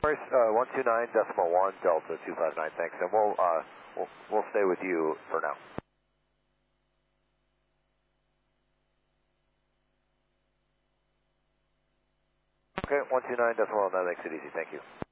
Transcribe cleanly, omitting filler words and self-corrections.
First, 129.1 Delta 259, thanks, and we'll stay with you for now. Okay, 129.1, that makes it easy, thank you.